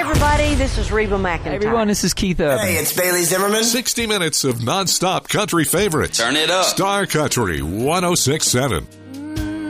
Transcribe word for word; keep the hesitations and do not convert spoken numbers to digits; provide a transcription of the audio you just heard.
everybody, this is Reba McEntire. Hey, everyone, this is Keith Urban. Hey, it's Bailey Zimmerman. sixty minutes of nonstop country favorites. Turn it up. Star Country one oh six point seven.